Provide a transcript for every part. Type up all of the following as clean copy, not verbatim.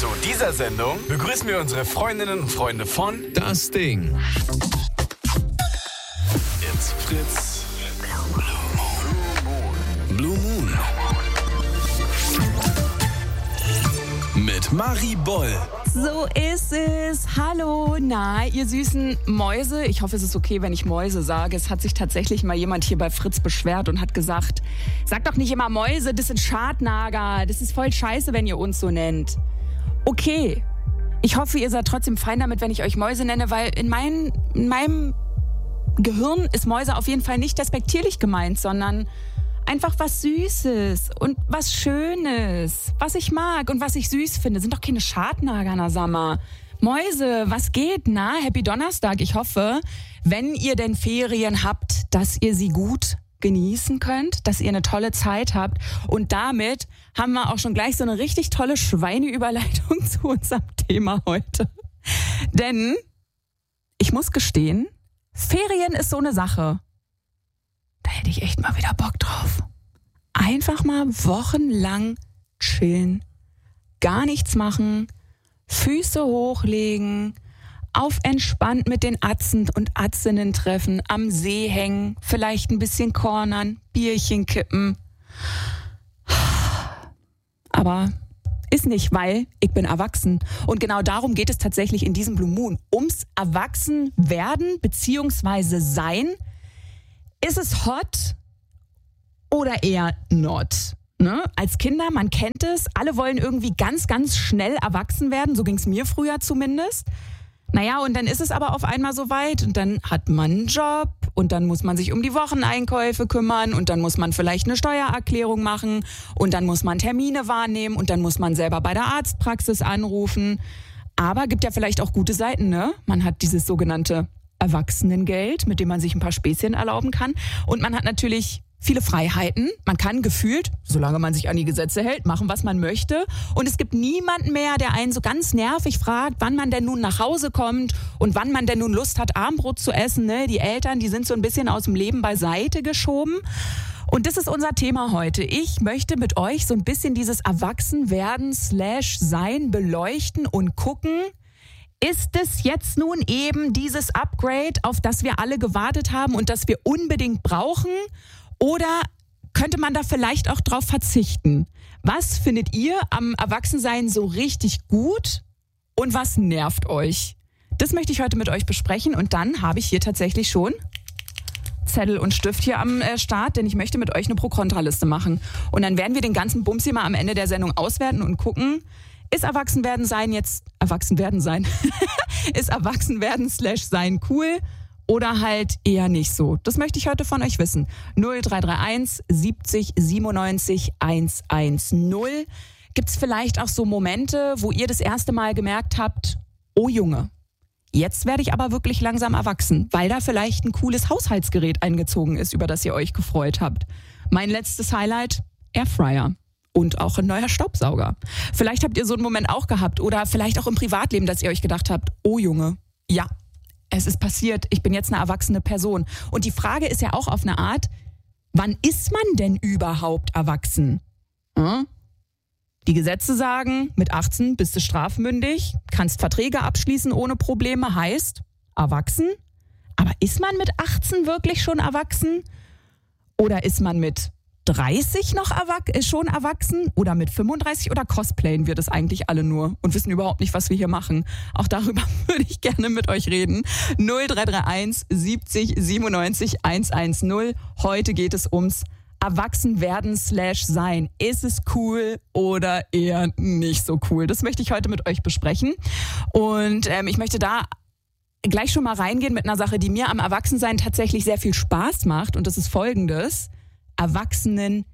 Zu dieser Sendung begrüßen wir unsere Freundinnen und Freunde von Das Ding. It's Fritz Blue Moon. Mit Marie Boll. So ist es. Hallo, na, ihr süßen Mäuse. Ich hoffe, es ist okay, wenn ich Mäuse sage. Es hat sich tatsächlich mal jemand hier bei Fritz beschwert und hat gesagt, sag doch nicht immer Mäuse, das sind Schadnager. Das ist voll scheiße, wenn ihr uns so nennt. Okay, ich hoffe, ihr seid trotzdem fein damit, wenn ich euch Mäuse nenne, weil in meinem Gehirn ist Mäuse auf jeden Fall nicht despektierlich gemeint, sondern einfach was Süßes und was Schönes, was ich mag und was ich süß finde. Sind doch keine Schadnager, na sag mal. Mäuse, was geht? Na, Happy Donnerstag. Ich hoffe, wenn ihr denn Ferien habt, dass ihr sie gut genießen könnt, dass ihr eine tolle Zeit habt. Und damit haben wir auch schon gleich so eine richtig tolle Schweineüberleitung zu unserem Thema heute. Denn ich muss gestehen, Ferien ist so eine Sache. Da hätte ich echt mal wieder Bock drauf. Einfach mal wochenlang chillen, gar nichts machen, Füße hochlegen, auf entspannt mit den Atzen und Atzinnen treffen, am See hängen, vielleicht ein bisschen cornern, Bierchen kippen. Aber ist nicht, weil ich bin erwachsen. Und genau darum geht es tatsächlich in diesem Blue Moon. Ums Erwachsenwerden bzw. Sein. Ist es hot oder eher not? Ne? Als Kinder, man kennt es, alle wollen irgendwie ganz, ganz schnell erwachsen werden. So ging es mir früher zumindest. Naja, und dann ist es aber auf einmal soweit und dann hat man einen Job und dann muss man sich um die Wocheneinkäufe kümmern und dann muss man vielleicht eine Steuererklärung machen und dann muss man Termine wahrnehmen und dann muss man selber bei der Arztpraxis anrufen. Aber gibt ja vielleicht auch gute Seiten, ne? Man hat dieses sogenannte Erwachsenengeld, mit dem man sich ein paar Späßchen erlauben kann. Und man hat natürlich viele Freiheiten. Man kann gefühlt, solange man sich an die Gesetze hält, machen, was man möchte. Und es gibt niemanden mehr, der einen so ganz nervig fragt, wann man denn nun nach Hause kommt und wann man denn nun Lust hat, Abendbrot zu essen. Ne? Die Eltern, die sind so ein bisschen aus dem Leben beiseite geschoben. Und das ist unser Thema heute. Ich möchte mit euch so ein bisschen dieses Erwachsenwerden/Sein beleuchten und gucken, ist es jetzt nun eben dieses Upgrade, auf das wir alle gewartet haben und das wir unbedingt brauchen? Oder könnte man da vielleicht auch drauf verzichten? Was findet ihr am Erwachsensein so richtig gut und was nervt euch? Das möchte ich heute mit euch besprechen und dann habe ich hier tatsächlich schon Zettel und Stift hier am Start, denn ich möchte mit euch eine Pro-Kontra-Liste machen. Und dann werden wir den ganzen Bums hier mal am Ende der Sendung auswerten und gucken, ist Erwachsenwerden/Sein cool oder halt eher nicht so? Das möchte ich heute von euch wissen. 0331 70 97 110. Gibt's vielleicht auch so Momente, wo ihr das erste Mal gemerkt habt, oh Junge, jetzt werde ich aber wirklich langsam erwachsen, weil da vielleicht ein cooles Haushaltsgerät eingezogen ist, über das ihr euch gefreut habt. Mein letztes Highlight, Airfryer. Und auch ein neuer Staubsauger. Vielleicht habt ihr so einen Moment auch gehabt oder vielleicht auch im Privatleben, dass ihr euch gedacht habt, oh Junge, ja, es ist passiert, ich bin jetzt eine erwachsene Person. Und die Frage ist ja auch auf eine Art, wann ist man denn überhaupt erwachsen? Die Gesetze sagen, mit 18 bist du strafmündig, kannst Verträge abschließen ohne Probleme, heißt erwachsen. Aber ist man mit 18 wirklich schon erwachsen? Oder ist man mit 30 noch schon erwachsen oder mit 35 oder cosplayen wir das eigentlich alle nur und wissen überhaupt nicht, was wir hier machen. Auch darüber würde ich gerne mit euch reden. 0331 70 97 110. Heute geht es ums Erwachsenwerden/Sein. Ist es cool oder eher nicht so cool? Das möchte ich heute mit euch besprechen. Und ich möchte da gleich schon mal reingehen mit einer Sache, die mir am Erwachsensein tatsächlich sehr viel Spaß macht. Und das ist Folgendes. Erwachsenengeld.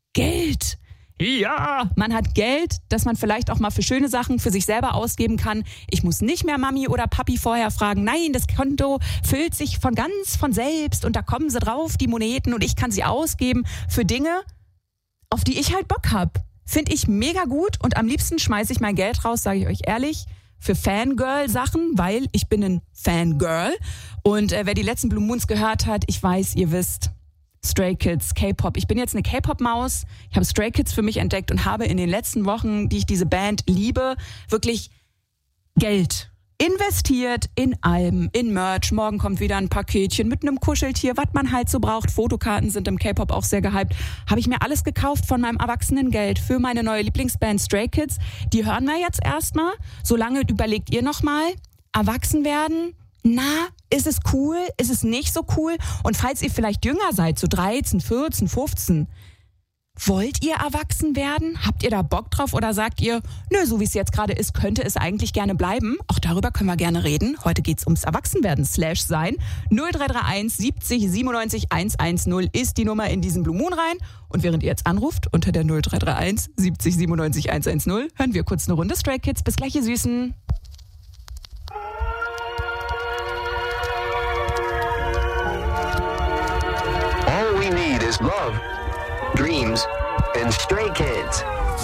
Ja, man hat Geld, das man vielleicht auch mal für schöne Sachen für sich selber ausgeben kann. Ich muss nicht mehr Mami oder Papi vorher fragen. Nein, das Konto füllt sich von selbst und da kommen sie drauf, die Moneten, und ich kann sie ausgeben für Dinge, auf die ich halt Bock habe. Finde ich mega gut und am liebsten schmeiße ich mein Geld raus, sage ich euch ehrlich, für Fangirl-Sachen, weil ich bin ein Fangirl. Und wer die letzten Blue Moons gehört hat, ich weiß, ihr wisst, Stray Kids, K-Pop. Ich bin jetzt eine K-Pop-Maus. Ich habe Stray Kids für mich entdeckt und habe in den letzten Wochen, die ich diese Band liebe, wirklich Geld investiert in Alben, in Merch. Morgen kommt wieder ein Paketchen mit einem Kuscheltier, was man halt so braucht. Fotokarten sind im K-Pop auch sehr gehypt. Habe ich mir alles gekauft von meinem Erwachsenengeld für meine neue Lieblingsband Stray Kids. Die hören wir jetzt erstmal. Solange überlegt ihr nochmal, erwachsen werden, na, ist es cool, ist es nicht so cool? Und falls ihr vielleicht jünger seid, so 13, 14, 15, wollt ihr erwachsen werden? Habt ihr da Bock drauf oder sagt ihr, nö, so wie es jetzt gerade ist, könnte es eigentlich gerne bleiben? Auch darüber können wir gerne reden. Heute geht's ums Erwachsenwerden/sein. 0331 70 97 110 ist die Nummer in diesen Blue Moon rein. Und während ihr jetzt anruft, unter der 0331 70 97 110, hören wir kurz eine Runde Stray Kids. Bis gleich, ihr Süßen. All we need is love, dreams, and Stray Kids.